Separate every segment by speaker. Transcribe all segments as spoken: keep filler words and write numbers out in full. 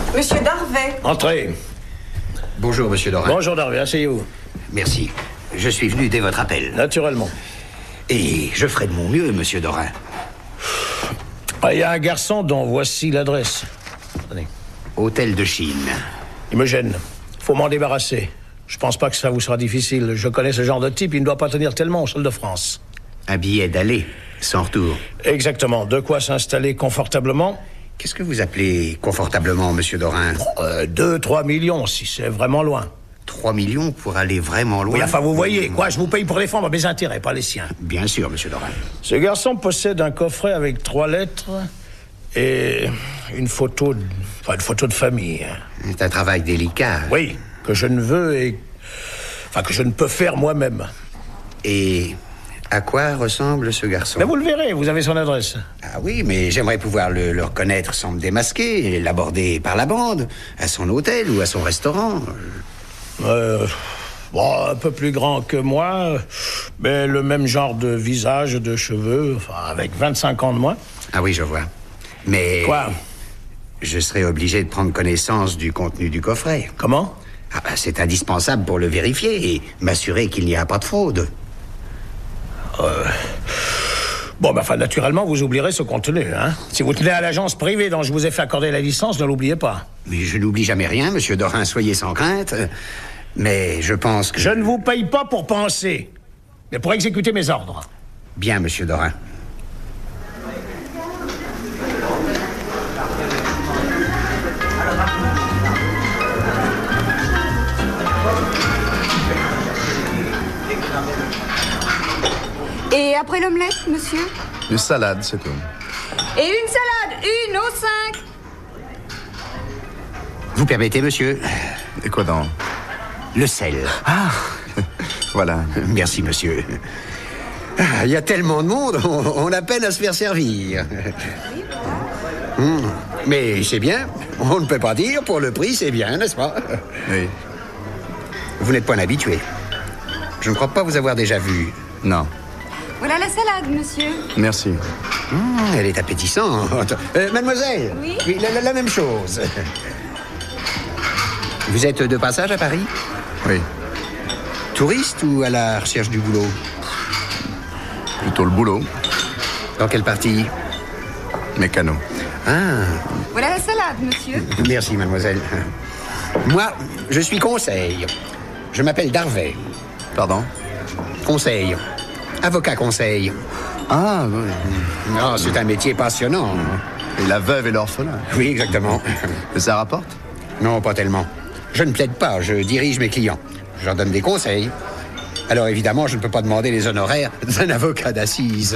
Speaker 1: Monsieur Darvet.
Speaker 2: Entrez.
Speaker 3: Bonjour, monsieur Dorin.
Speaker 2: Bonjour Darvet, asseyez-vous.
Speaker 3: Merci. Je suis venu dès votre appel.
Speaker 2: Naturellement.
Speaker 3: Et je ferai de mon mieux, monsieur Dorin.
Speaker 2: Il y a un garçon dont voici l'adresse. Tenez.
Speaker 3: Hôtel de Chine.
Speaker 2: Il me gêne. Faut m'en débarrasser. Je pense pas que ça vous sera difficile. Je connais ce genre de type, il ne doit pas tenir tellement au sol de France.
Speaker 3: Un billet d'aller, sans retour.
Speaker 2: Exactement. De quoi s'installer confortablement.
Speaker 3: Qu'est-ce que vous appelez confortablement, monsieur Dorin?
Speaker 2: euh, Deux, trois millions, si c'est vraiment loin.
Speaker 3: Trois millions pour aller vraiment loin?
Speaker 2: Oui, enfin, vous voyez, quoi, je vous paye pour défendre mes intérêts, pas les siens.
Speaker 3: Bien sûr, monsieur Dorin.
Speaker 2: Ce garçon possède un coffret avec trois lettres et une photo de... Enfin, une photo de famille.
Speaker 3: C'est un travail délicat.
Speaker 2: Oui, que je ne veux et... Enfin, que je ne peux faire moi-même.
Speaker 3: Et à quoi ressemble ce garçon?
Speaker 2: Mais vous le verrez, vous avez son adresse.
Speaker 3: Ah oui, mais j'aimerais pouvoir le, le reconnaître sans me démasquer, et l'aborder par la bande, à son hôtel ou à son restaurant.
Speaker 2: Euh... Bon, un peu plus grand que moi, mais le même genre de visage, de cheveux, enfin, avec vingt-cinq ans de moins.
Speaker 3: Ah oui, je vois. Mais...
Speaker 2: Quoi?
Speaker 3: Je serai obligé de prendre connaissance du contenu du coffret.
Speaker 2: Comment?
Speaker 3: Ah bah, c'est indispensable pour le vérifier et m'assurer qu'il n'y a pas de fraude.
Speaker 2: Euh... Bon, ben, enfin, naturellement, vous oublierez ce contenu, hein. Si vous tenez à l'agence privée dont je vous ai fait accorder la licence, ne l'oubliez pas.
Speaker 3: Mais je n'oublie jamais rien, monsieur Dorin, soyez sans crainte. Mais je pense que...
Speaker 2: Je ne vous paye pas pour penser, mais pour exécuter mes ordres.
Speaker 3: Bien, monsieur Dorin.
Speaker 1: Et après l'omelette, monsieur?
Speaker 4: Une salade, c'est tout.
Speaker 1: Et une salade, une au cinq.
Speaker 3: Vous permettez, monsieur?
Speaker 4: Et quoi donc?
Speaker 3: Le sel.
Speaker 4: Ah. Voilà.
Speaker 3: Merci, monsieur. Ah, il y a tellement de monde, on, on a peine à se faire servir. Mmh. Mais c'est bien, on ne peut pas dire, pour le prix, c'est bien, n'est-ce pas?
Speaker 4: Oui.
Speaker 3: Vous n'êtes pas un habitué. Je ne crois pas vous avoir déjà vu.
Speaker 4: Non.
Speaker 1: Voilà la salade, monsieur.
Speaker 4: Merci.
Speaker 3: Mmh, elle est appétissante. Euh, mademoiselle?
Speaker 1: Oui?
Speaker 3: Oui, la, la, la même chose. Vous êtes de passage à Paris?
Speaker 4: Oui.
Speaker 3: Touriste ou à la recherche du boulot?
Speaker 4: Plutôt le boulot.
Speaker 3: Dans quelle partie?
Speaker 4: Mécano.
Speaker 3: Ah.
Speaker 1: Voilà la salade, monsieur.
Speaker 3: Merci, mademoiselle. Moi, je suis conseil. Je m'appelle Darvet.
Speaker 4: Pardon?
Speaker 3: Conseil. Avocat conseil.
Speaker 4: Ah, oui.
Speaker 3: Ah, c'est un métier passionnant.
Speaker 4: Et la veuve et l'orphelin.
Speaker 3: Oui, exactement.
Speaker 4: Et ça rapporte?
Speaker 3: Non, pas tellement. Je ne plaide pas, je dirige mes clients. Je leur donne des conseils. Alors évidemment, je ne peux pas demander les honoraires d'un avocat d'assises.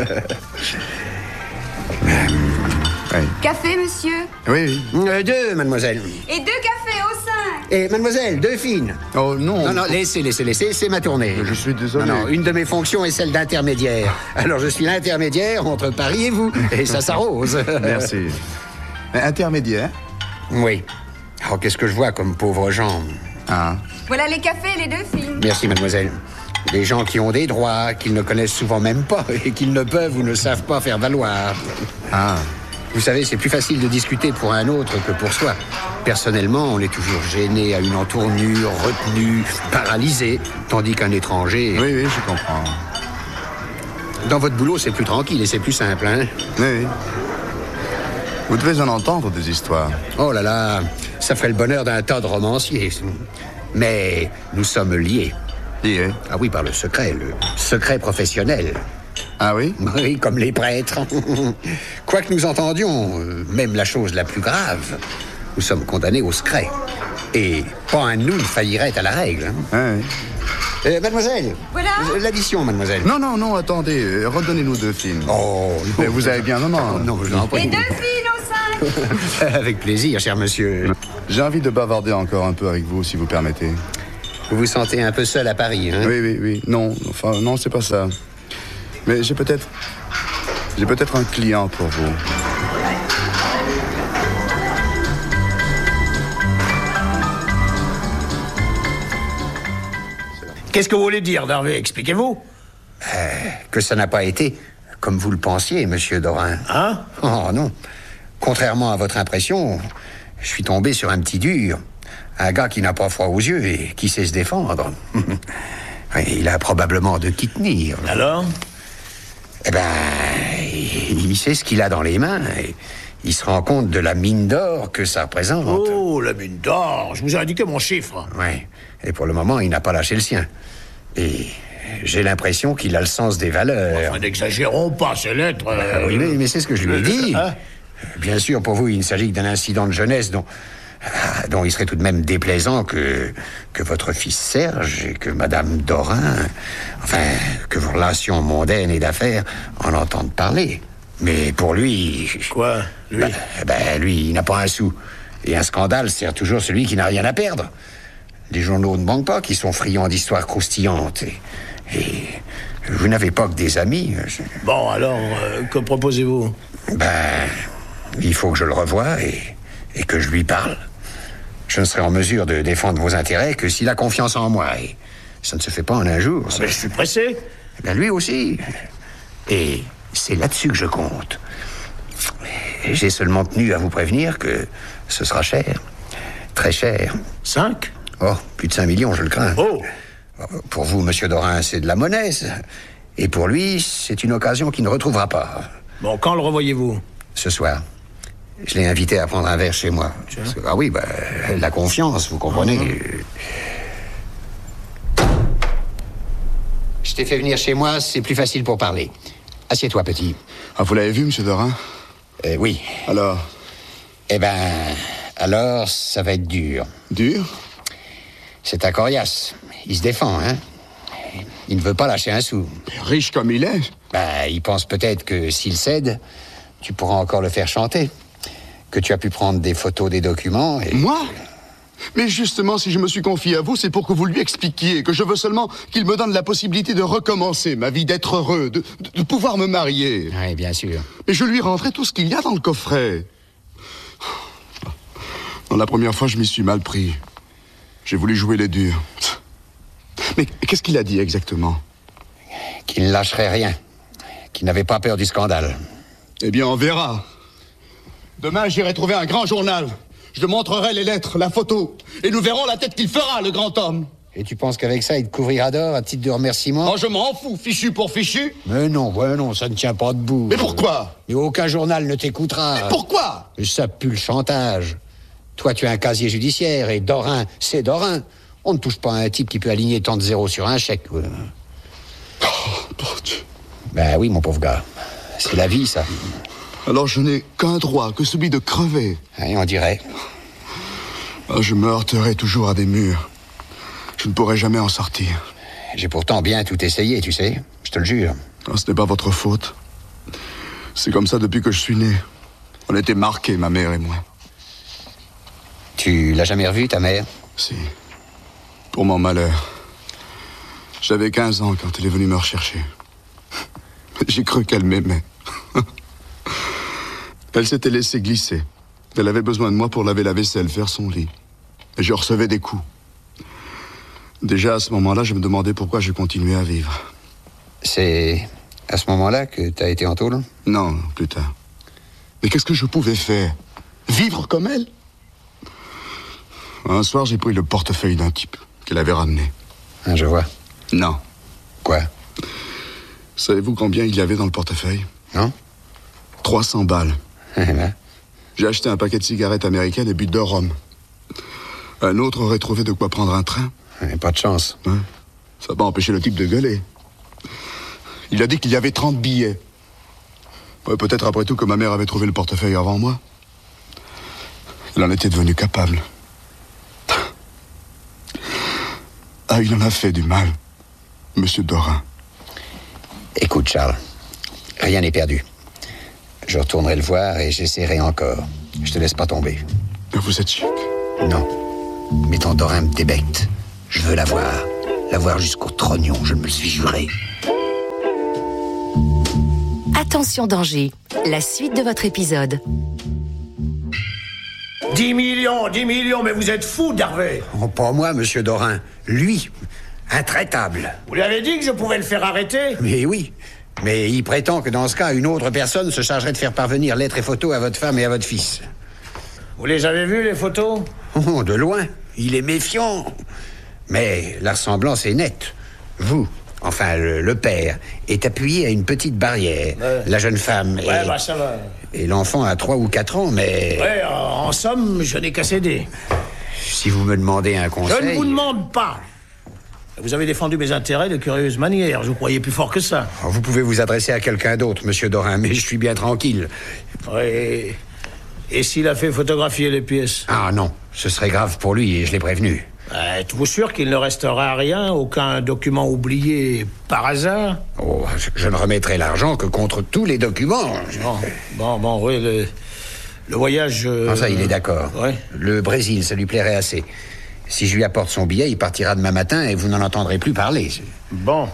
Speaker 4: Oui.
Speaker 1: Café, monsieur.
Speaker 4: Oui, oui.
Speaker 3: Euh, deux, mademoiselle.
Speaker 1: Et deux cafés au cinq.
Speaker 3: Et mademoiselle, deux fines.
Speaker 4: Oh, non.
Speaker 3: Non, non, laissez, laissez, laissez, c'est ma tournée.
Speaker 4: Je suis désolé.
Speaker 3: Non, non, une de mes fonctions est celle d'intermédiaire. Alors je suis l'intermédiaire entre Paris et vous. Et ça s'arrose.
Speaker 4: Merci. Intermédiaire?
Speaker 3: Oui. Oh, qu'est-ce que je vois comme pauvres gens.
Speaker 4: Ah.
Speaker 1: Voilà les cafés et les deux filles.
Speaker 3: Merci, mademoiselle. Des gens qui ont des droits, qu'ils ne connaissent souvent même pas et qu'ils ne peuvent ou ne savent pas faire valoir.
Speaker 4: Ah.
Speaker 3: Vous savez, c'est plus facile de discuter pour un autre que pour soi. Personnellement, on est toujours gêné à une entournure, retenu, paralysé, tandis qu'un étranger...
Speaker 4: Oui, oui, je comprends.
Speaker 3: Dans votre boulot, c'est plus tranquille et c'est plus simple, hein?
Speaker 4: Oui, oui. Vous devez en entendre des histoires.
Speaker 3: Oh là là, ça ferait le bonheur d'un tas de romanciers. Mais nous sommes liés.
Speaker 4: Liés?
Speaker 3: Ah oui, par le secret, le secret professionnel.
Speaker 4: Ah oui?
Speaker 3: Oui, comme les prêtres. Quoi que nous entendions, euh, même la chose la plus grave, nous sommes condamnés au secret. Et pas un de nous ne faillirait à la règle. Hein.
Speaker 4: Ah oui.
Speaker 3: Euh, mademoiselle.
Speaker 1: Voilà.
Speaker 3: euh, L'addition, mademoiselle.
Speaker 4: Non, non, non, attendez. euh, Redonnez-nous deux films.
Speaker 3: Oh, non.
Speaker 4: Mais vous avez bien... Non, non.
Speaker 3: Oh, non, je n'en
Speaker 1: Et
Speaker 3: prie.
Speaker 1: deux filles au cinq.
Speaker 3: Avec plaisir, cher monsieur.
Speaker 4: J'ai envie de bavarder encore un peu avec vous, si vous permettez.
Speaker 3: Vous vous sentez un peu seul à Paris, hein?
Speaker 4: Oui, oui, oui. Non, enfin, non, c'est pas ça. Mais j'ai peut-être... J'ai peut-être un client pour vous.
Speaker 2: Qu'est-ce que vous voulez dire, Darvet? Expliquez-vous.
Speaker 3: Euh, que ça n'a pas été comme vous le pensiez, monsieur Dorin.
Speaker 2: Hein?
Speaker 3: Oh non. Contrairement à votre impression, je suis tombé sur un petit dur. Un gars qui n'a pas froid aux yeux et qui sait se défendre. Il a probablement de qui tenir.
Speaker 2: Alors?
Speaker 3: Eh ben, il sait ce qu'il a dans les mains. Et il se rend compte de la mine d'or que ça représente.
Speaker 2: Oh, la mine d'or. Je vous ai indiqué mon chiffre.
Speaker 3: Oui. Et pour le moment, il n'a pas lâché le sien. Et j'ai l'impression qu'il a le sens des valeurs.
Speaker 2: Enfin, n'exagérons pas, ces lettres... Euh...
Speaker 3: Ah oui, mais, mais c'est ce que je lui ai dit.
Speaker 2: Hein?
Speaker 3: Bien sûr, pour vous, il ne s'agit que d'un incident de jeunesse dont... dont il serait tout de même déplaisant que, que votre fils Serge et que Madame Dorin, enfin, que vos relations mondaines et d'affaires en entendent parler. Mais pour lui...
Speaker 2: Quoi, lui?
Speaker 3: Ben, ben, lui, il n'a pas un sou. Et un scandale sert toujours celui qui n'a rien à perdre. Les journaux ne manquent pas, qui sont friands d'histoires croustillantes. Et, et vous n'avez pas que des amis. Je...
Speaker 2: Bon, alors, euh, que proposez-vous?
Speaker 3: Ben, il faut que je le revoie et, et que je lui parle. Je ne serai en mesure de défendre vos intérêts que s'il a confiance en moi. Et ça ne se fait pas en un jour.
Speaker 2: Ah, mais je suis pressé.
Speaker 3: Ben, lui aussi. Et c'est là-dessus que je compte. J'ai seulement tenu à vous prévenir que ce sera cher. Très cher.
Speaker 2: Cinq?
Speaker 3: Oh, plus de cinq millions, je le crains.
Speaker 2: Oh!
Speaker 3: Pour vous, monsieur Dorin, c'est de la monnaie. Et pour lui, c'est une occasion qu'il ne retrouvera pas.
Speaker 2: Bon, quand le revoyez-vous?
Speaker 3: Ce soir. Je l'ai invité à prendre un verre chez moi. Parce que, ah oui, bah, la confiance, vous comprenez. Mm-hmm. Je t'ai fait venir chez moi, c'est plus facile pour parler. Assieds-toi, petit.
Speaker 4: Ah, vous l'avez vu, monsieur Dorin?
Speaker 3: Euh, oui.
Speaker 4: Alors?
Speaker 3: Eh ben, alors, ça va être dur.
Speaker 4: Dur?
Speaker 3: C'est un coriace. Il se défend, hein. Il ne veut pas lâcher un sou.
Speaker 4: Riche comme il est?
Speaker 3: Ben, il pense peut-être que s'il cède, tu pourras encore le faire chanter. Que tu as pu prendre des photos, des documents et...
Speaker 4: Moi? Mais justement, si je me suis confié à vous, c'est pour que vous lui expliquiez que je veux seulement qu'il me donne la possibilité de recommencer ma vie, d'être heureux, de, de, de pouvoir me marier.
Speaker 3: Oui, bien sûr.
Speaker 4: Et je lui rendrai tout ce qu'il y a dans le coffret. Dans la première fois, je m'y suis mal pris. J'ai voulu jouer les durs. Mais qu'est-ce qu'il a dit exactement?
Speaker 3: Qu'il ne lâcherait rien. Qu'il n'avait pas peur du scandale.
Speaker 4: Eh bien, on verra. Demain, j'irai trouver un grand journal. Je montrerai les lettres, la photo. Et nous verrons la tête qu'il fera, le grand homme.
Speaker 3: Et tu penses qu'avec ça, il te couvrira d'or à titre de remerciement?
Speaker 4: Oh, je m'en fous, fichu pour fichu.
Speaker 3: Mais non, ouais, non, ça ne tient pas debout.
Speaker 4: Mais pourquoi?
Speaker 3: Et aucun journal ne t'écoutera.
Speaker 4: Mais pourquoi?
Speaker 3: Ça pue le chantage. Toi, tu as un casier judiciaire et Dorin, c'est Dorin. On ne touche pas à un type qui peut aligner tant de zéros sur un chèque.
Speaker 4: Oh, mon Dieu.
Speaker 3: Ben oui, mon pauvre gars. C'est la vie, ça.
Speaker 4: Alors je n'ai qu'un droit, que celui de crever.
Speaker 3: Oui, on dirait.
Speaker 4: Oh, je me heurterai toujours à des murs. Je ne pourrai jamais en sortir.
Speaker 3: J'ai pourtant bien tout essayé, tu sais. Je te le jure.
Speaker 4: Oh, ce n'est pas votre faute. C'est comme ça depuis que je suis né. On était marqués, ma mère et moi.
Speaker 3: Tu l'as jamais revue, ta mère?
Speaker 4: Si. Pour mon malheur. J'avais quinze ans quand elle est venue me rechercher. J'ai cru qu'elle m'aimait. Elle s'était laissée glisser. Elle avait besoin de moi pour laver la vaisselle, faire son lit. Et je recevais des coups. Déjà, à ce moment-là, je me demandais pourquoi je continuais à vivre.
Speaker 3: C'est à ce moment-là que t'as été en tôle?
Speaker 4: Non, plus tard. Mais qu'est-ce que je pouvais faire? Vivre comme elle? Un soir, j'ai pris le portefeuille d'un type qu'elle avait ramené.
Speaker 3: Ah, je vois.
Speaker 4: Non.
Speaker 3: Quoi?
Speaker 4: Savez-vous combien il y avait dans le portefeuille?
Speaker 3: Non?
Speaker 4: trois cents balles. J'ai acheté un paquet de cigarettes américaines et bu deux rhum. Un autre aurait trouvé de quoi prendre un train.
Speaker 3: Pas de chance.
Speaker 4: Hein? Ça n'a pas empêché le type de gueuler. Il a dit qu'il y avait trente billets. Ouais, peut-être après tout que ma mère avait trouvé le portefeuille avant moi. Elle en était devenue capable. Ah, il en a fait du mal, monsieur Dorin.
Speaker 3: Écoute, Charles, rien n'est perdu. Je retournerai le voir et j'essaierai encore. Je te laisse pas tomber.
Speaker 4: Mais vous êtes chic.
Speaker 3: Non. Mais ton Dorin me débecte. Je veux la voir. La voir jusqu'au trognon, je me le suis juré.
Speaker 5: Attention danger, la suite de votre épisode.
Speaker 2: Dix millions, dix millions, mais vous êtes fou, d'Hervé.
Speaker 3: Oh, pas moi, monsieur Dorin. Lui, intraitable.
Speaker 2: Vous lui avez dit que je pouvais le faire arrêter?
Speaker 3: Mais oui. Mais il prétend que dans ce cas, une autre personne se chargerait de faire parvenir lettres et photos à votre femme et à votre fils.
Speaker 2: Vous les avez vus, les photos?
Speaker 3: Oh, de loin. Il est méfiant. Mais la ressemblance est nette. Vous, enfin le, le père, est appuyé à une petite barrière.
Speaker 2: Ouais.
Speaker 3: La jeune femme
Speaker 2: Ouais,
Speaker 3: est...
Speaker 2: bah ça va.
Speaker 3: Et l'enfant a trois ou quatre ans, mais...
Speaker 2: Ouais, en, en somme, je n'ai qu'à céder.
Speaker 3: Si vous me demandez un conseil...
Speaker 2: Je ne vous demande pas. Vous avez défendu mes intérêts de curieuse manière. Je vous croyais plus fort que ça.
Speaker 3: Oh, vous pouvez vous adresser à quelqu'un d'autre, monsieur Dorin, mais je suis bien tranquille.
Speaker 2: Ouais. Et s'il a fait photographier les pièces?
Speaker 3: Ah non, ce serait grave pour lui et je l'ai prévenu.
Speaker 2: Euh, Êtes-vous sûr qu'il ne restera rien? Aucun document oublié par hasard?
Speaker 3: Oh, je, je ne remettrai l'argent que contre tous les documents.
Speaker 2: Bon, bon, bon, oui, le, le voyage... Euh...
Speaker 3: Non, ça, il est d'accord.
Speaker 2: Ouais.
Speaker 3: Le Brésil, ça lui plairait assez. Si je lui apporte son billet, il partira demain matin et vous n'en entendrez plus parler.
Speaker 2: Bon.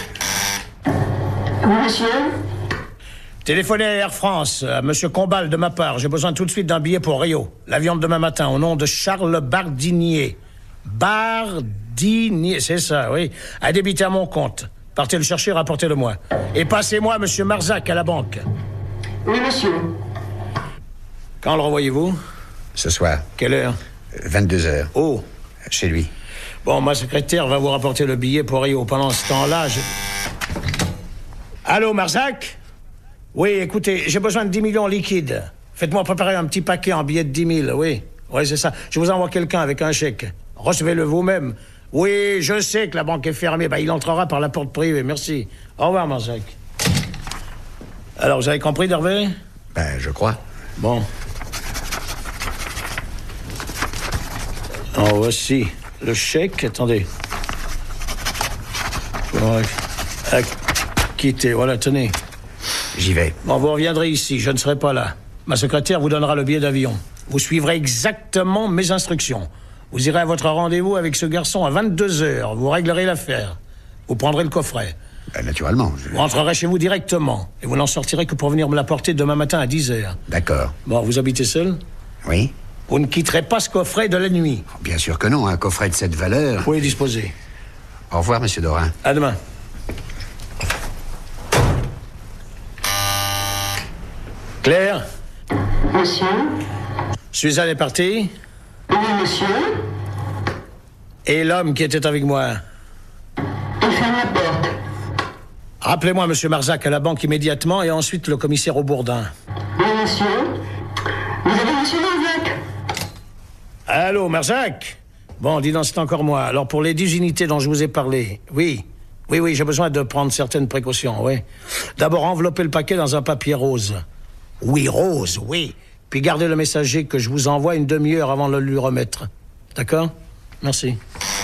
Speaker 6: Oui, monsieur?
Speaker 2: Téléphonez à Air France, à Monsieur Combal de ma part. J'ai besoin tout de suite d'un billet pour Rio. L'avion de demain matin, au nom de Charles Bardinier. Bardinier, c'est ça, oui. À débiter à mon compte. Partez le chercher, rapportez-le moi. Et passez-moi Monsieur Marzac à la banque.
Speaker 6: Oui, monsieur.
Speaker 2: Quand le revoyez-vous?
Speaker 3: Ce soir,
Speaker 2: Quelle heure?
Speaker 3: vingt-deux heures,
Speaker 2: Oh.
Speaker 3: chez lui.
Speaker 2: Bon, ma secrétaire va vous rapporter le billet pour Rio. Pendant ce temps-là, je... Allô, Marzac? Oui, écoutez, j'ai besoin de dix millions liquides. Faites-moi préparer un petit paquet en billets de dix mille, oui. Oui, c'est ça. Je vous envoie quelqu'un avec un chèque. Recevez-le vous-même. Oui, je sais que la banque est fermée. Ben, il entrera par la porte privée, merci. Au revoir, Marzac. Alors, vous avez compris, Dervé?
Speaker 3: Ben, je crois.
Speaker 2: Bon. En voici le chèque. Attendez. Bon, quittez, voilà, tenez.
Speaker 3: J'y vais.
Speaker 2: Bon, vous reviendrez ici, je ne serai pas là. Ma secrétaire vous donnera le billet d'avion. Vous suivrez exactement mes instructions. Vous irez à votre rendez-vous avec ce garçon à vingt-deux heures. Vous réglerez l'affaire. Vous prendrez le coffret.
Speaker 3: Ben, naturellement. Je...
Speaker 2: Vous rentrerez chez vous directement. Et vous n'en sortirez que pour venir me l'apporter demain matin à dix heures.
Speaker 3: D'accord.
Speaker 2: Bon, vous habitez seul?
Speaker 3: Oui?
Speaker 2: Vous ne quitterez pas ce coffret de la nuit.
Speaker 3: Bien sûr que non, un coffret de cette valeur.
Speaker 2: Vous pouvez disposer.
Speaker 3: Au revoir, monsieur Dorin.
Speaker 2: À demain. Claire?
Speaker 6: Monsieur?
Speaker 2: Suzanne est partie?
Speaker 6: Oui, monsieur?
Speaker 2: Et l'homme qui était avec moi?
Speaker 6: Il ferme la porte.
Speaker 2: Rappelez-moi Monsieur Marzac à la banque immédiatement et ensuite le commissaire au Bourdin.
Speaker 6: Oui, monsieur? Vous avez monsieur Marzac?
Speaker 2: Allô, Marzac? Bon, dis donc, c'est encore moi. Alors, pour les dix unités dont je vous ai parlé, oui. Oui, oui, j'ai besoin de prendre certaines précautions, oui. D'abord, envelopper le paquet dans un papier rose. Oui, rose, oui. Puis gardez le messager que je vous envoie une demi-heure avant de le lui remettre. D'accord? Merci.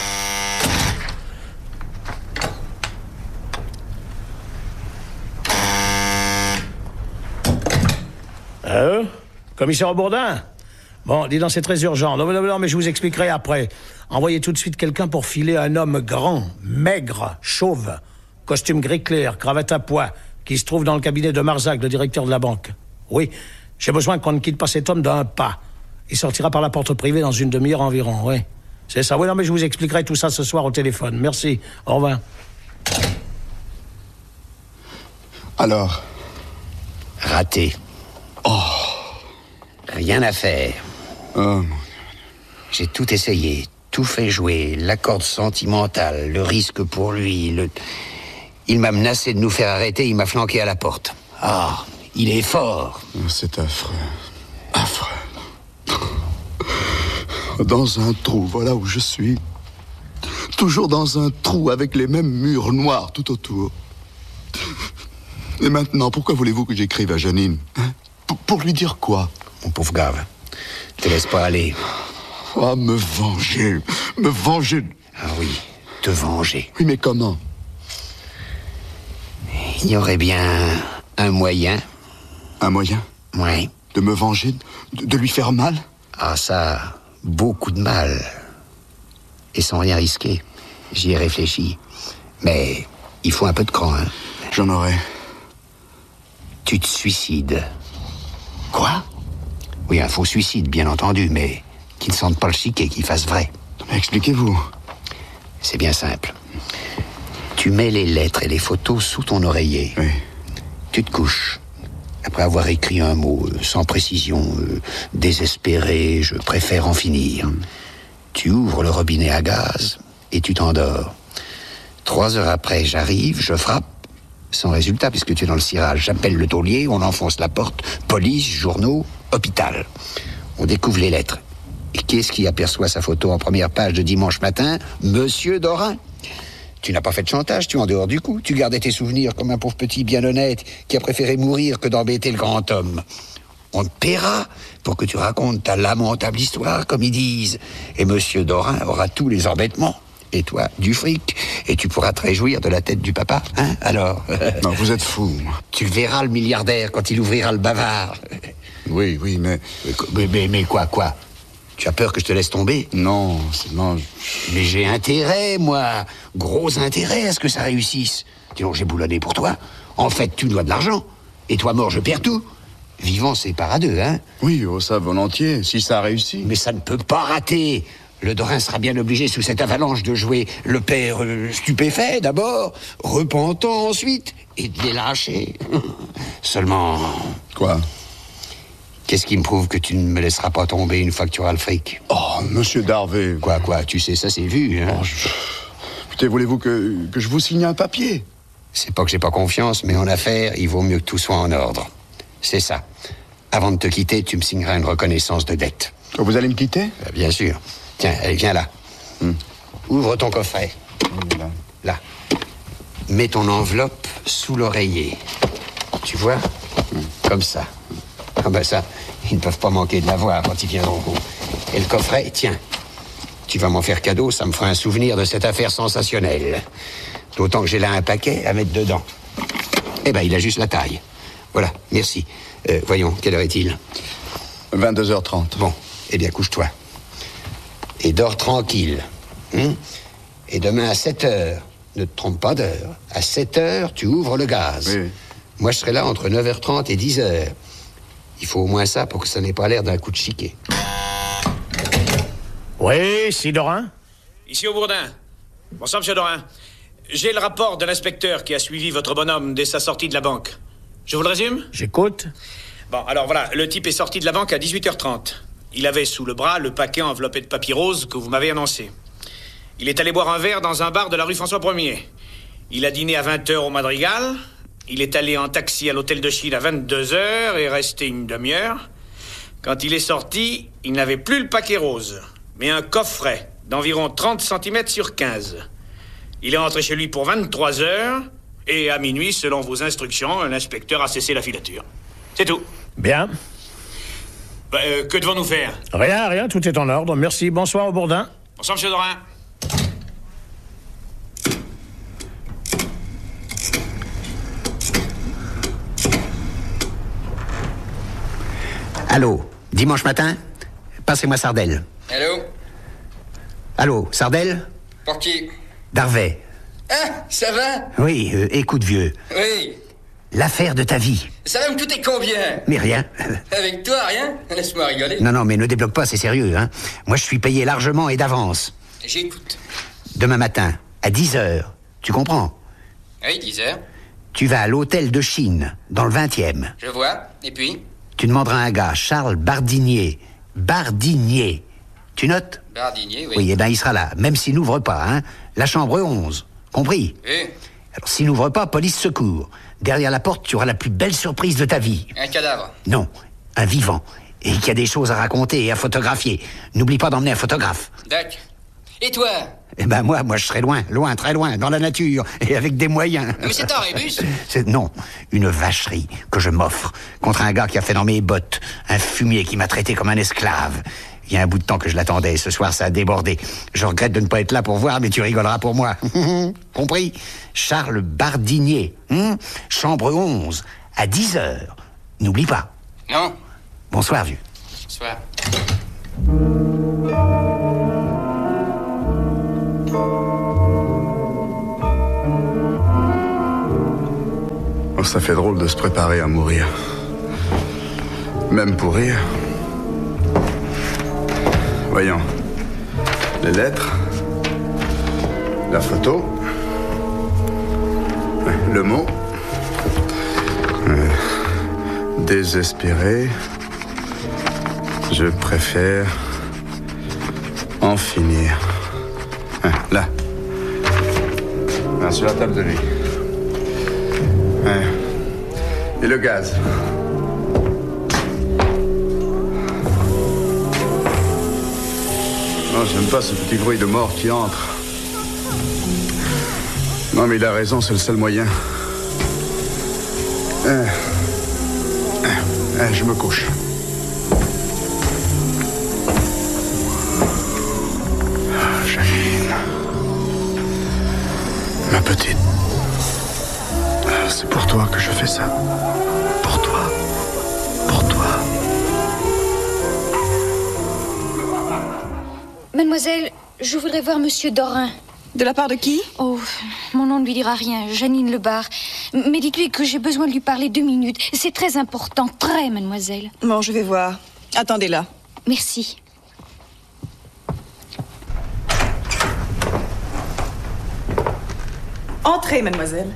Speaker 2: Euh, commissaire au Bourdin? Bon, dis donc, c'est très urgent. Non, non, non, mais je vous expliquerai après. Envoyez tout de suite quelqu'un pour filer un homme grand, maigre, chauve, costume gris clair, cravate à pois, qui se trouve dans le cabinet de Marzac, le directeur de la banque. Oui, j'ai besoin qu'on ne quitte pas cet homme d'un pas. Il sortira par la porte privée dans une demi-heure environ, oui. C'est ça, oui, non, mais je vous expliquerai tout ça ce soir au téléphone. Merci, au revoir.
Speaker 4: Alors?
Speaker 3: Raté.
Speaker 4: Oh.
Speaker 3: Rien à faire.
Speaker 4: Oh.
Speaker 3: J'ai tout essayé, tout fait jouer, la corde sentimentale, le risque pour lui, le... Il m'a menacé de nous faire arrêter, il m'a flanqué à la porte. Ah, il est fort.
Speaker 4: C'est affreux. Affreux. Dans un trou, voilà où je suis. Toujours dans un trou avec les mêmes murs noirs tout autour. Et maintenant, pourquoi voulez-vous que j'écrive à Janine, hein? pour, pour lui dire quoi?
Speaker 3: Mon pauvre gave, te laisse pas aller.
Speaker 4: Ah, me venger, me venger.
Speaker 3: Ah oui, te venger.
Speaker 4: Oui, mais comment?
Speaker 3: Il y aurait bien un moyen.
Speaker 4: Un moyen?
Speaker 3: Oui.
Speaker 4: De me venger? De, de lui faire mal?
Speaker 3: Ah ça, beaucoup de mal. Et sans rien risquer. J'y ai réfléchi. Mais il faut un peu de cran, hein.
Speaker 4: J'en aurai.
Speaker 3: Tu te suicides.
Speaker 4: Quoi?
Speaker 3: Oui, un faux suicide, bien entendu, mais qui ne sente pas le chiquet, qui fasse vrai.
Speaker 4: Mais expliquez-vous.
Speaker 3: C'est bien simple. Tu mets les lettres et les photos sous ton oreiller.
Speaker 4: Oui.
Speaker 3: Tu te couches. Après avoir écrit un mot euh, sans précision, euh, désespéré, je préfère en finir. Mm. Tu ouvres le robinet à gaz et tu t'endors. Trois heures après, j'arrive, je frappe, sans résultat, puisque tu es dans le cirage. J'appelle le taulier, on enfonce la porte, police, journaux, hôpital. On découvre les lettres. Et qui est-ce qui aperçoit sa photo en première page de dimanche matin? Monsieur Dorin. Tu n'as pas fait de chantage, tu es en dehors du coup. Tu gardais tes souvenirs comme un pauvre petit bien honnête qui a préféré mourir que d'embêter le grand homme. On te paiera pour que tu racontes ta lamentable histoire, comme ils disent. Et Monsieur Dorin aura tous les embêtements. Et toi, du fric. Et tu pourras te réjouir de la tête du papa, hein, alors.
Speaker 4: Non, vous êtes fou.
Speaker 3: Tu verras le milliardaire quand il ouvrira le bavard.
Speaker 4: Oui, oui, mais...
Speaker 3: Mais, mais, mais quoi, quoi? Tu as peur que je te laisse tomber?
Speaker 4: Non, c'est... Non, je...
Speaker 3: Mais j'ai intérêt, moi. Gros intérêt à ce que ça réussisse. Dis-donc, j'ai boulonné pour toi. En fait, tu me dois de l'argent. Et toi, mort, je perds tout. Vivant, c'est pas à deux, hein?
Speaker 4: Oui, oh, ça, volontiers, si ça a réussi.
Speaker 3: Mais ça ne peut pas rater. Le Dorin sera bien obligé, sous cette avalanche, de jouer le père euh, stupéfait, d'abord, repentant ensuite, et de les lâcher. Seulement...
Speaker 4: Quoi?
Speaker 3: Qu'est-ce qui me prouve que tu ne me laisseras pas tomber une fois que tu auras le fric?
Speaker 4: Oh, monsieur Darvé...
Speaker 3: Quoi, quoi? Tu sais, ça, c'est vu, hein?
Speaker 4: Oh, je... Putain, voulez-vous que, que je vous signe un papier?
Speaker 3: C'est pas que j'ai pas confiance, mais en affaires, il vaut mieux que tout soit en ordre. C'est ça. Avant de te quitter, tu me signeras une reconnaissance de dette.
Speaker 4: Vous allez me quitter?
Speaker 3: Euh, bien sûr. Tiens, allez, viens là. Hum. Ouvre ton coffret.
Speaker 4: Là.
Speaker 3: Là. Mets ton enveloppe sous l'oreiller. Tu vois? Hum. Comme ça. Ah ben ça, ils ne peuvent pas manquer de la voir quand ils viendront. Et le coffret, tiens. Tu vas m'en faire cadeau, ça me fera un souvenir de cette affaire sensationnelle. D'autant que j'ai là un paquet à mettre dedans. Eh ben, il a juste la taille. Voilà, merci. Euh, voyons, quelle heure est-il?
Speaker 4: vingt-deux heures trente.
Speaker 3: Bon, eh bien, couche-toi. Et dors tranquille. Hein? Et demain à sept heures, ne te trompe pas d'heure, à sept heures, tu ouvres le gaz.
Speaker 4: Oui.
Speaker 3: Moi, je serai là entre neuf heures trente et dix heures. Il faut au moins ça pour que ça n'ait pas l'air d'un coup de chiquet.
Speaker 2: Oui, si Dorin?
Speaker 7: Ici au Bourdin. Bonsoir, monsieur Dorin. J'ai le rapport de l'inspecteur qui a suivi votre bonhomme dès sa sortie de la banque. Je vous le résume?
Speaker 2: J'écoute.
Speaker 7: Bon, alors voilà, le type est sorti de la banque à dix-huit heures trente. Il avait sous le bras le paquet enveloppé de papier rose que vous m'avez annoncé. Il est allé boire un verre dans un bar de la rue François Ier. Il a dîné à vingt heures au Madrigal. Il est allé en taxi à l'hôtel de Chine à vingt-deux heures et est resté une demi-heure. Quand il est sorti, il n'avait plus le paquet rose, mais un coffret d'environ trente centimètres sur quinze. Il est rentré chez lui pour vingt-trois heures, et à minuit, selon vos instructions, l'inspecteur a cessé la filature. C'est tout.
Speaker 2: Bien.
Speaker 7: Bah, euh, que devons-nous faire?
Speaker 2: Rien, rien, tout est en ordre. Merci, bonsoir au Bourdin.
Speaker 7: Bonsoir, monsieur Dorin.
Speaker 3: Allô, dimanche matin? Passez-moi Sardelle.
Speaker 8: Allô?
Speaker 3: Allô, Sardelle?
Speaker 8: Pour qui?
Speaker 3: Darvet.
Speaker 8: Ah, ça va?
Speaker 3: Oui, euh, écoute, vieux.
Speaker 8: Oui.
Speaker 3: L'affaire de ta vie.
Speaker 8: Ça va me coûter combien?
Speaker 3: Mais rien.
Speaker 8: Avec toi, rien? Laisse-moi rigoler.
Speaker 3: Non, non, mais ne débloque pas, c'est sérieux, hein. Moi, je suis payé largement et d'avance.
Speaker 8: J'écoute.
Speaker 3: Demain matin, à dix heures. Tu comprends?
Speaker 8: Oui, dix heures.
Speaker 3: Tu vas à l'hôtel de Chine, dans le vingtième.
Speaker 8: Je vois. Et puis?
Speaker 3: Tu demanderas à un gars, Charles Bardinier. Bardinier. Tu notes?
Speaker 8: Bardinier, oui.
Speaker 3: Oui, eh ben, il sera là, même s'il n'ouvre pas, hein. La chambre onze. Compris?
Speaker 8: Oui.
Speaker 3: Alors, s'il n'ouvre pas, police secours. Derrière la porte, tu auras la plus belle surprise de ta vie.
Speaker 8: Un cadavre?
Speaker 3: Non, un vivant. Et qui a des choses à raconter et à photographier. N'oublie pas d'emmener un photographe.
Speaker 8: D'accord. Et toi?
Speaker 3: Eh ben, moi, moi, je serai loin, loin, très loin, dans la nature, et avec des moyens.
Speaker 8: Mais c'est un rébus.
Speaker 3: C'est, non, une vacherie que je m'offre contre un gars qui a fait dans mes bottes, un fumier qui m'a traité comme un esclave. Il y a un bout de temps que je l'attendais, ce soir ça a débordé. Je regrette de ne pas être là pour voir, mais tu rigoleras pour moi. Compris? Charles Bardinier, hein? Chambre onze, à dix heures. N'oublie pas.
Speaker 8: Non.
Speaker 3: Bonsoir, vieux.
Speaker 8: Bonsoir.
Speaker 4: Oh, ça fait drôle de se préparer à mourir. Même pour rire. Voyons. Les lettres. La photo. Le mot. Euh, désespéré, je préfère en finir. Hein, là. Là, sur la table de nuit. Hein. Et le gaz. Non, j'aime pas ce petit bruit de mort qui entre. Non, mais il a raison, c'est le seul moyen. Hein. Hein, je me couche. Ah, Janine. Ma petite. C'est pour toi que je fais ça. Pour toi. Pour toi.
Speaker 9: Mademoiselle, je voudrais voir Monsieur Dorin.
Speaker 10: De la part de qui?
Speaker 9: Oh, mon nom ne lui dira rien, Janine Lebar. Mais dites-lui que j'ai besoin de lui parler deux minutes. C'est très important, très, mademoiselle.
Speaker 10: Bon, je vais voir. Attendez là.
Speaker 9: Merci.
Speaker 10: Entrez, mademoiselle.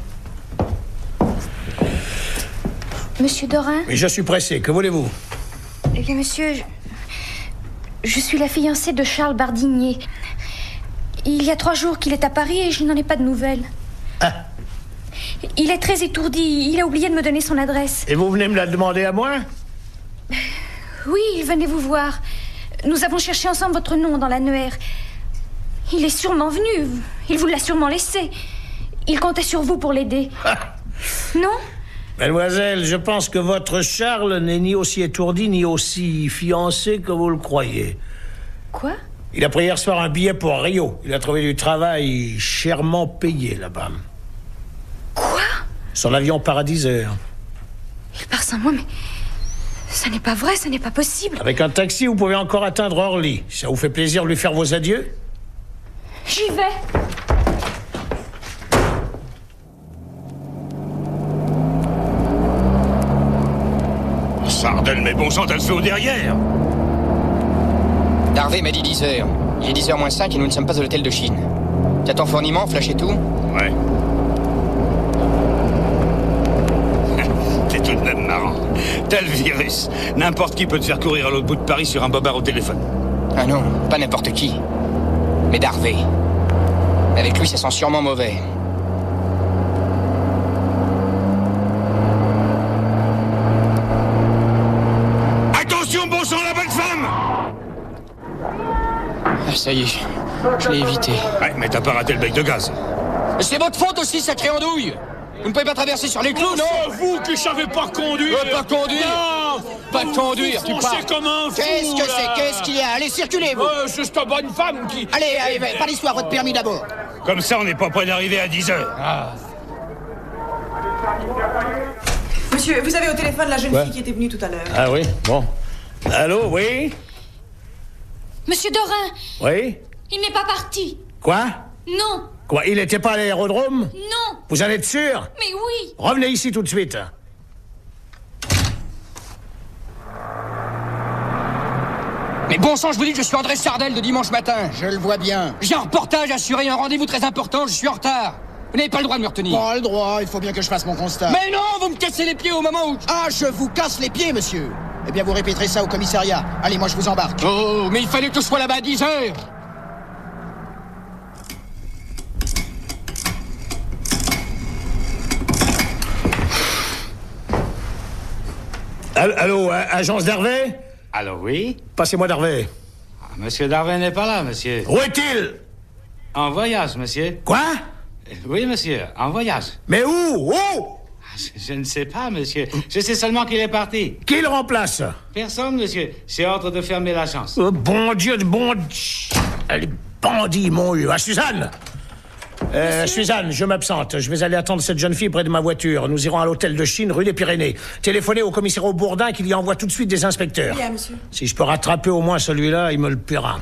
Speaker 9: Monsieur Dorin?
Speaker 2: Oui, je suis pressé. Que voulez-vous?
Speaker 9: Eh bien, monsieur, je... je suis la fiancée de Charles Bardinier. Il y a trois jours qu'il est à Paris et je n'en ai pas de nouvelles.
Speaker 2: Ah.
Speaker 9: Il est très étourdi. Il a oublié de me donner son adresse.
Speaker 2: Et vous venez me la demander à moi?
Speaker 9: Oui, il venait vous voir. Nous avons cherché ensemble votre nom dans l'annuaire. Il est sûrement venu. Il vous l'a sûrement laissé. Il comptait sur vous pour l'aider.
Speaker 2: Ah.
Speaker 9: Non?
Speaker 2: Mademoiselle, je pense que votre Charles n'est ni aussi étourdi ni aussi fiancé que vous le croyez.
Speaker 9: Quoi?
Speaker 2: Il a pris hier soir un billet pour Rio. Il a trouvé du travail chèrement payé là-bas.
Speaker 9: Quoi?
Speaker 2: Son avion paradiseur.
Speaker 9: Il part sans moi, mais... ça n'est pas vrai, ça n'est pas possible.
Speaker 2: Avec un taxi, vous pouvez encore atteindre Orly. Ça vous fait plaisir de lui faire vos adieux?
Speaker 9: J'y vais.
Speaker 11: Sardelle, mais bon sang, t'as le feu au derrière.
Speaker 8: Darvé m'a dit dix heures. Il est dix heures moins cinq et nous ne sommes pas à l'hôtel de Chine. T'as ton fourniment, flash et tout?
Speaker 11: Ouais. T'es tout de même marrant. T'as le virus. N'importe qui peut te faire courir à l'autre bout de Paris sur un bobard au téléphone.
Speaker 8: Ah non, pas n'importe qui. Mais Darvé. Avec lui, ça sent sûrement mauvais.
Speaker 11: Attention, bon sang, la bonne femme!
Speaker 8: Ah, ça y est, je l'ai évité.
Speaker 11: Ouais, mais t'as pas raté le bec de gaz.
Speaker 8: C'est votre faute aussi, sacré andouille! Vous ne pouvez pas traverser sur les clous, non?
Speaker 11: C'est vous qui savez pas conduire!
Speaker 8: Euh, pas conduire!
Speaker 11: Non!
Speaker 8: Pas conduire, tu parles!
Speaker 11: comme un fou,
Speaker 12: Qu'est-ce que
Speaker 11: là.
Speaker 12: c'est? Qu'est-ce qu'il y a? Allez, circulez, vous!
Speaker 11: Euh, c'est cette bonne femme qui...
Speaker 12: Allez, allez, pas l'histoire, votre permis d'abord.
Speaker 11: Comme ça, on n'est pas près d'arriver à dix heures.
Speaker 8: Ah.
Speaker 10: Monsieur, vous avez au téléphone la jeune
Speaker 2: Ouais.
Speaker 10: fille qui était venue tout à l'heure.
Speaker 2: Ah oui, bon. Allô, oui?
Speaker 9: Monsieur Dorin,
Speaker 2: Oui?
Speaker 9: il n'est pas parti.
Speaker 2: Quoi?
Speaker 9: Non,
Speaker 2: Quoi, il n'était pas à l'aérodrome?
Speaker 9: non,
Speaker 2: Vous en êtes sûr?
Speaker 9: mais oui.
Speaker 2: Revenez ici tout de suite.
Speaker 8: Mais bon sang, je vous dis que je suis André Sardelle de dimanche matin.
Speaker 12: Je le vois bien.
Speaker 8: J'ai un reportage assuré, un rendez-vous très important, je suis en retard. Vous n'avez pas le droit de me retenir.
Speaker 12: Pas le droit, il faut bien que je fasse mon constat.
Speaker 8: Mais non, vous me cassez les pieds au moment où...
Speaker 12: Ah, je vous casse les pieds, monsieur. Eh bien, vous répéterez ça au commissariat. Allez, moi, je vous embarque.
Speaker 8: Oh, mais il fallait que je sois là-bas à dix heures.
Speaker 2: Allô, allô, euh, agence d'Hervé?
Speaker 13: Alors oui?
Speaker 2: Passez-moi d'Hervé.
Speaker 13: Ah, monsieur Darwin n'est pas là, monsieur.
Speaker 2: Où est-il?
Speaker 13: En voyage, monsieur.
Speaker 2: Quoi?
Speaker 13: Oui, monsieur, en voyage.
Speaker 2: Mais où? Où?
Speaker 13: Je, je ne sais pas, monsieur. Je sais seulement qu'il est parti.
Speaker 2: Qui le remplace?
Speaker 13: Personne, monsieur. C'est ordre de fermer l'agence.
Speaker 2: Oh, bon Dieu de bon... Les bandits m'ont eu. Ah, Suzanne! Euh, Suzanne, je m'absente. Je vais aller attendre cette jeune fille près de ma voiture. Nous irons à l'hôtel de Chine, rue des Pyrénées. Téléphonez au commissaire Bourdin qu'il y envoie tout de suite des inspecteurs.
Speaker 10: Bien, monsieur.
Speaker 2: Si je peux rattraper au moins celui-là, il me le paiera.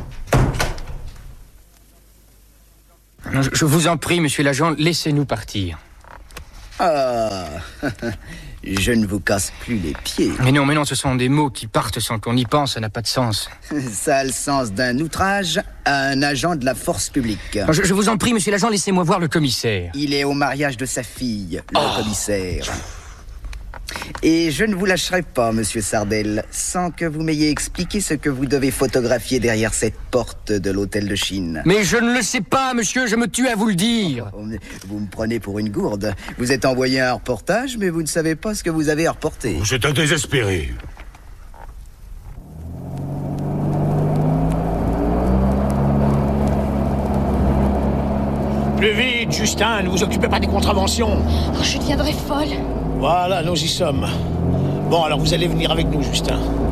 Speaker 8: Non, je, je vous en prie, monsieur l'agent, laissez-nous partir.
Speaker 12: Ah, je ne vous casse plus les pieds.
Speaker 8: Mais non, mais non, ce sont des mots qui partent sans qu'on y pense, ça n'a pas de sens.
Speaker 12: Ça a le sens d'un outrage à un agent de la force publique.
Speaker 8: Non, je, je vous en prie, monsieur l'agent, laissez-moi voir le commissaire.
Speaker 12: Il est au mariage de sa fille, le
Speaker 8: Oh.
Speaker 12: commissaire. Et je ne vous lâcherai pas, monsieur Sardel, sans que vous m'ayez expliqué ce que vous devez photographier derrière cette porte de l'hôtel de Chine.
Speaker 14: Mais je ne le sais pas, monsieur, je me tue à vous le dire.
Speaker 12: Vous me prenez pour une gourde. Vous êtes envoyé un reportage, mais vous ne savez pas ce que vous avez à reporter.
Speaker 11: C'est un désespéré.
Speaker 2: Plus vite, Justin, ne vous occupez pas des contraventions.
Speaker 9: Oh, je deviendrai folle.
Speaker 2: Voilà, nous y sommes. Bon, alors vous allez venir avec nous, Justin.